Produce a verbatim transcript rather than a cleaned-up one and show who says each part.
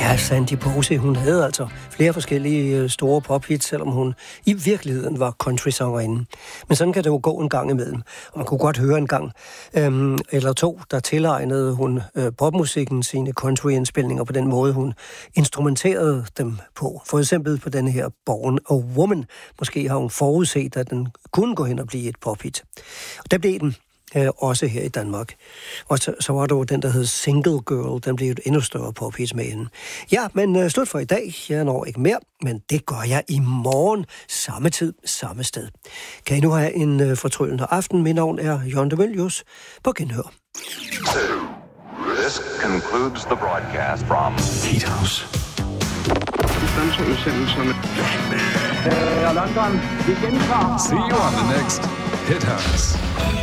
Speaker 1: Ja, Sandy Posey, hun havde altså flere forskellige store pophits, selvom hun i virkeligheden var country-sangerinde. Men sådan kan det jo gå en gang imellem. Og man kunne godt høre en gang øhm, eller to, der tilegnede hun øh, popmusikken sine country-indspilninger på den måde, hun instrumenterede dem på. For eksempel på denne her Born a Woman. Måske har hun forudset, at den kunne gå hen og blive et pophit. Og der blev den. Øh, også her i Danmark. Og så, så var der jo den, der hed Single Girl. Den blev et endnu større pophit med hende. Ja, men øh, slut for i dag. Jeg når ikke mere, men det gør jeg i morgen. Samme tid, samme sted. Kan I nu have en øh, fortryllende aften? Mit navn er Jørgen de Mylius. På genhør.
Speaker 2: This concludes the broadcast from
Speaker 3: Heat House.
Speaker 4: London, vi gentager.
Speaker 3: See you on the next Hit House.